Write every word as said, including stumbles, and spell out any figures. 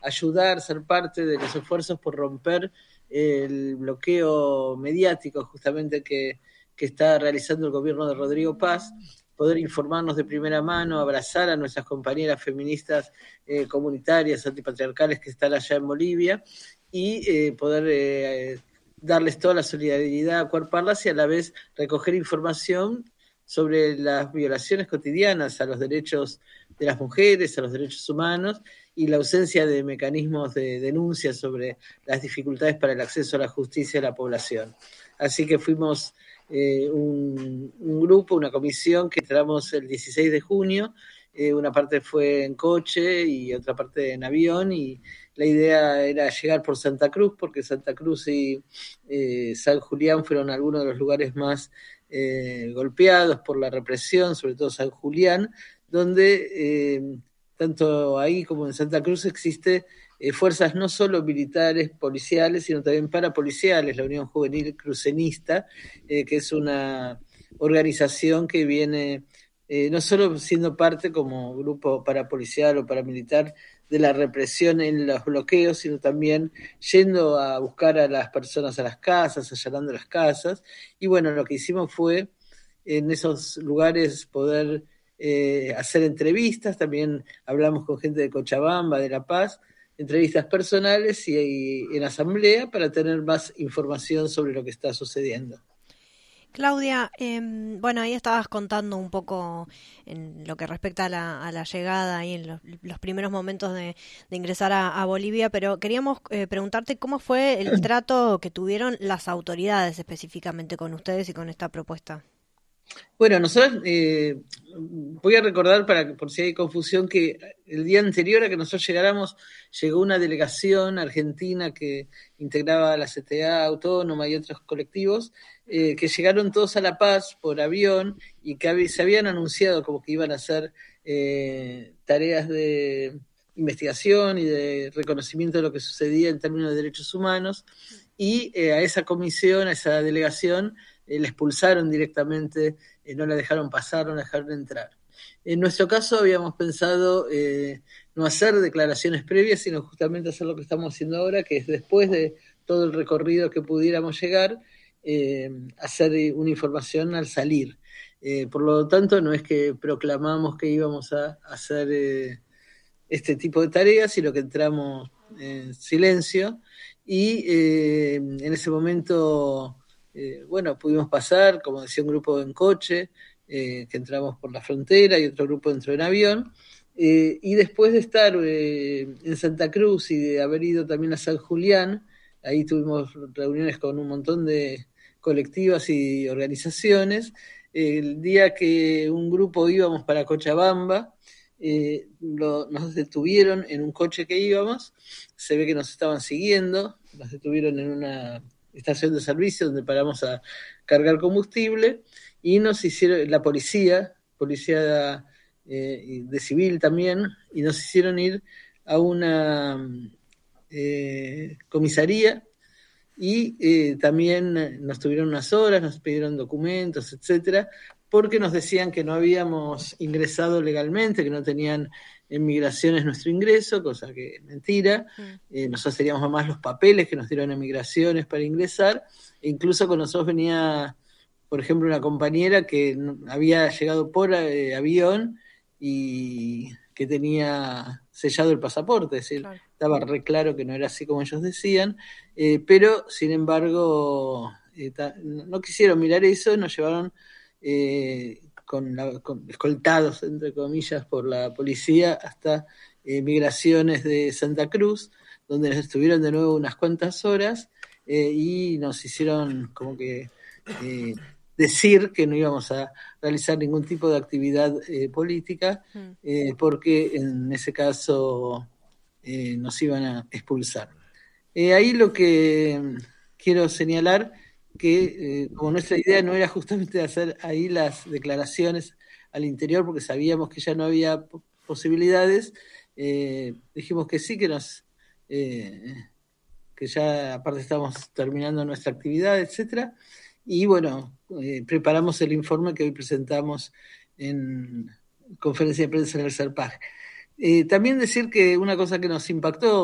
ayudar, ser parte de los esfuerzos por romper el bloqueo mediático justamente que, que está realizando el gobierno de Rodrigo Paz, poder informarnos de primera mano, abrazar a nuestras compañeras feministas eh, comunitarias, antipatriarcales que están allá en Bolivia y eh, poder eh, darles toda la solidaridad, acuerparlas y a la vez recoger información sobre las violaciones cotidianas a los derechos de las mujeres, a los derechos humanos y la ausencia de mecanismos de denuncia sobre las dificultades para el acceso a la justicia de la población. Así que fuimos eh, un, un grupo, una comisión que entramos el dieciséis de junio, eh, una parte fue en coche y otra parte en avión, y la idea era llegar por Santa Cruz, porque Santa Cruz y eh, San Julián fueron algunos de los lugares más eh, golpeados por la represión, sobre todo San Julián, donde eh, tanto ahí como en Santa Cruz existe eh, fuerzas no solo militares, policiales, sino también parapoliciales, la Unión Juvenil Crucenista, eh, que es una organización que viene eh, no solo siendo parte como grupo parapolicial o paramilitar de la represión en los bloqueos, sino también yendo a buscar a las personas a las casas, allanando las casas. Y bueno, lo que hicimos fue en esos lugares poder eh, hacer entrevistas, también hablamos con gente de Cochabamba, de La Paz, entrevistas personales y, y en asamblea para tener más información sobre lo que está sucediendo. Claudia, eh, bueno, ahí estabas contando un poco en lo que respecta a la, a la llegada y en los, los primeros momentos de, de ingresar a, a Bolivia, pero queríamos eh, preguntarte cómo fue el trato que tuvieron las autoridades específicamente con ustedes y con esta propuesta. Bueno, nosotros, eh, voy a recordar, para por si hay confusión, que el día anterior a que nosotros llegáramos, llegó una delegación argentina que integraba la C T A Autónoma y otros colectivos, eh, que llegaron todos a La Paz por avión y que hab- se habían anunciado como que iban a hacer eh, tareas de investigación y de reconocimiento de lo que sucedía en términos de derechos humanos, y eh, a esa comisión, a esa delegación, eh, la expulsaron directamente, eh, no la dejaron pasar, no la dejaron entrar. En nuestro caso habíamos pensado eh, no hacer declaraciones previas, sino justamente hacer lo que estamos haciendo ahora, que es después de todo el recorrido que pudiéramos llegar, eh, hacer una información al salir. Eh, por lo tanto, no es que proclamamos que íbamos a hacer eh, este tipo de tareas, sino que entramos en silencio y eh, en ese momento, eh, bueno, pudimos pasar, como decía, un grupo en coche, eh, que entramos por la frontera y otro grupo entró en avión, eh, y después de estar eh, en Santa Cruz y de haber ido también a San Julián, ahí tuvimos reuniones con un montón de colectivas y organizaciones. El día que un grupo íbamos para Cochabamba, eh, lo, nos detuvieron en un coche que íbamos, se ve que nos estaban siguiendo, nos detuvieron en una estación de servicio donde paramos a cargar combustible y nos hicieron, la policía, policía eh, de civil también, y nos hicieron ir a una eh, comisaría y eh, también nos tuvieron unas horas, nos pidieron documentos, etcétera, porque nos decían que no habíamos ingresado legalmente, que no tenían en migraciones nuestro ingreso, cosa que es mentira. Mm. Eh, nosotros teníamos más los papeles que nos dieron en migraciones para ingresar, e incluso con nosotros venía, por ejemplo, una compañera que había llegado por eh, avión y que tenía sellado el pasaporte, es decir, claro, estaba re claro que no era así como ellos decían, eh, pero sin embargo eh, ta, no quisieron mirar eso, nos llevaron eh, con, la, con escoltados, entre comillas, por la policía hasta eh, migraciones de Santa Cruz, donde nos estuvieron de nuevo unas cuantas horas eh, y nos hicieron como que eh, decir que no íbamos a realizar ningún tipo de actividad eh, política, eh, porque en ese caso eh, nos iban a expulsar. Eh, ahí lo que quiero señalar que eh, como nuestra idea no era justamente hacer ahí las declaraciones al interior, porque sabíamos que ya no había posibilidades, eh, dijimos que sí, que nos eh, que ya aparte estamos terminando nuestra actividad, etcétera, y bueno, eh, preparamos el informe que hoy presentamos en conferencia de prensa en el CERPAG. Eh, también decir que una cosa que nos impactó